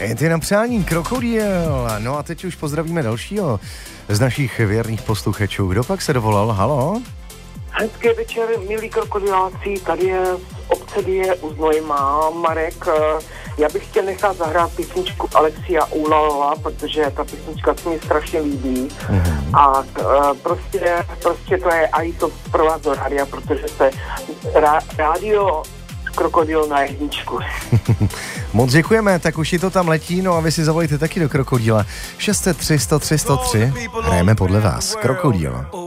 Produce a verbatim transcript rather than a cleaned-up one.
Ty na přání, Krokodýl. No a teď už pozdravíme dalšího z našich věrných posluchačů. Kdo pak se dovolal? Halo? Hezký večer, milí krokodýláci, tady je z obce Die u Znojma, Marek. Já bych chtěl nechat zahrát písničku Alexia Ulalala, protože ta písnička se mi strašně líbí. Mm-hmm. A uh, prostě, prostě to je i to pro vás do rádia, protože jste rá, rádio Krokodýl na jedničku. Moc děkujeme, tak už ji to tam letí, no a vy si zavolejte taky do Krokodýla. šest set tři sto tři sto tři, hrajeme podle vás. Krokodýl.